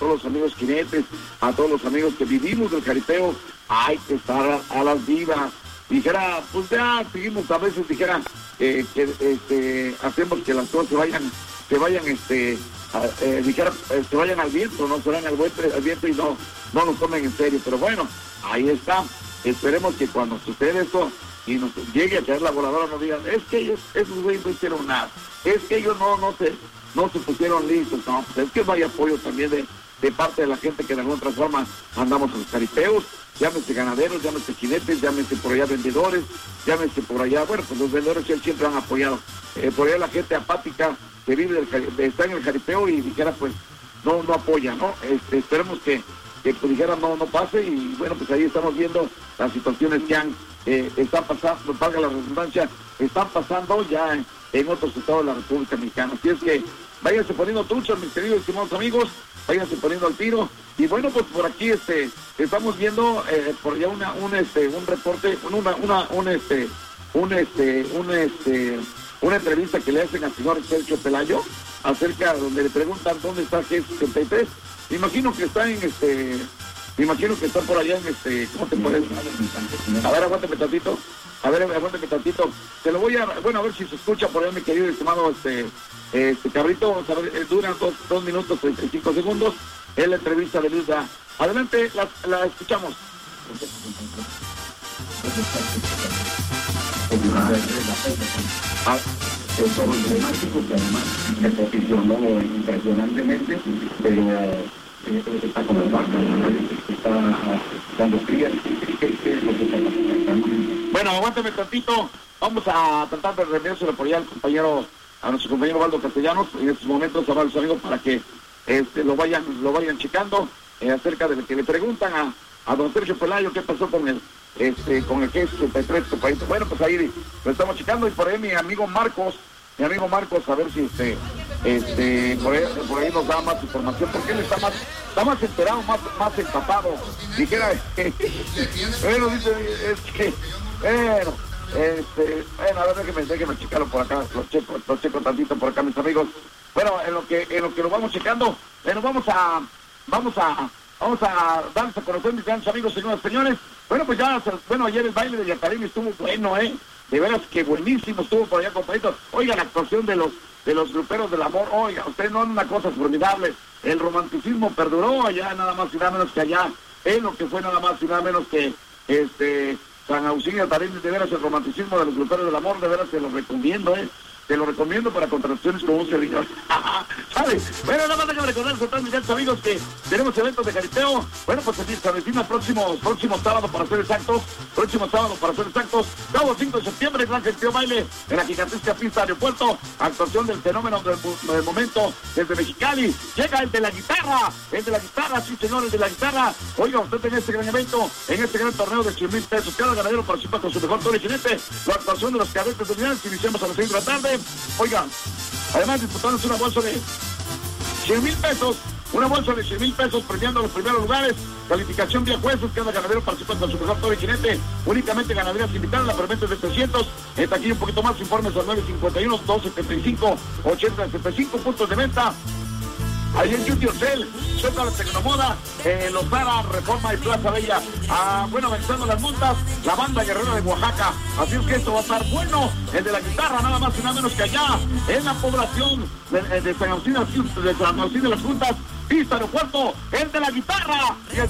todos los amigos jinetes, a todos los amigos que vivimos del jaripeo, hay que estar a las vivas. Dijera, pues ya seguimos, a veces dijera hacemos que las cosas se vayan se vayan al viento, no se vayan al viento y no nos tomen en serio. Pero bueno, ahí está. Esperemos que cuando suceda esto y nos llegue a caer la voladora, nos digan, es que esos güeyes no hicieron nada, es que ellos no se pusieron listos. No, pues es que no hay apoyo también de parte de la gente que de alguna otra forma andamos en los jaripeos, llámese ganaderos, llámese jinetes, llámese por allá vendedores, llámese por allá, bueno, pues los vendedores siempre han apoyado. Por allá la gente apática que vive está en el jaripeo y dijera, pues no apoya, ¿no? Esperemos que pues dijera no pase, y bueno, pues ahí estamos viendo las situaciones que están pasando, valga la redundancia, están pasando ya en otros estados de la República Mexicana. Así es que váyanse poniendo truchas, mis queridos estimados amigos, váyanse poniendo al tiro. Y bueno, pues por aquí estamos viendo por allá un reporte, una entrevista que le hacen al señor Sergio Pelayo acerca donde le preguntan dónde está G63. Me imagino que está por allá en ¿cómo te puedes? A ver, aguántame tantito. Te lo voy a ver si se escucha por allá, mi querido estimado Cabrito. Vamos a ver, dura 2 minutos 35 segundos. Es la entrevista de Luis. Adelante, la escuchamos. Es problemático que además se posicionó impresionantemente, pero está con el barco, está dando crías. ¿Qué es lo que está pasando? Bueno, aguántame tantito. Vamos a tratar de reenviárselo por allá a nuestro compañero Waldo Castellanos en estos momentos, a varios amigos, para que lo vayan checando acerca de lo que le preguntan a don Sergio Pelayo qué pasó con el G63. Bueno, pues ahí lo estamos checando, y por ahí mi amigo Marcos, a ver si por ahí nos da más información, porque él está más enterado, más empapado. Dijera, bueno, dice, a ver, déjeme checarlo por acá, lo checo tantito por acá, mis amigos. Bueno, en lo que lo vamos checando, bueno, vamos a darles a conocer, mis grandes amigos, señoras y señores. Bueno, pues ayer el baile de Yacarín estuvo bueno, de veras que buenísimo estuvo por allá, compañitos. Oiga, la actuación de los gruperos del amor, oiga, usted no es una cosa formidable. El romanticismo perduró allá, nada más y nada menos que allá, en lo que fue nada más y nada menos que San Agustín Yacarín. De veras el romanticismo de los gruperos del amor, de veras se lo recomiendo, Te lo recomiendo para contrataciones como un servidor. ¿Sabes? Bueno, nada más déjame recordarles a todos mis grandes amigos que tenemos eventos de jaripeo. Bueno, pues se avecina próximo sábado, para ser exactos. Sábado 5 de septiembre, gran jaripeo baile en la gigantesca pista de aeropuerto. Actuación del fenómeno del momento desde Mexicali. Llega el de la guitarra, sí señor, el de la guitarra. Oiga, usted en este gran evento, en este gran torneo de 100,000 pesos. Cada ganadero participa con su mejor toro y jinete. La actuación de los cadetes de Unidad, iniciamos a las 6 de la tarde. Oigan, además disputándose una bolsa de 100,000 pesos, premiando a los primeros lugares. Calificación vía jueces, cada ganadero participa con su mejor toro y jinete. Únicamente ganaderías invitadas, la preventa es de 300. Aquí un poquito más, informes al 951-275-8075, puntos de venta. Ahí en Beauty Hotel, Zócalo Tecnomoda, Lozara, Reforma y Plaza Bella. Bueno, venciendo las multas, la banda guerrera de Oaxaca. Así es que esto va a estar bueno. El de la guitarra, nada más y nada menos que allá, en la población de San Agustín de las Juntas, pista aeropuerto, el de la guitarra.